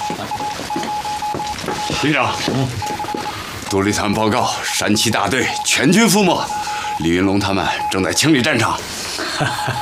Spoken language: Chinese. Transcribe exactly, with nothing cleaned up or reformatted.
旅长，嗯，独立团报告，山崎大队全军覆没，李云龙他们正在清理战场。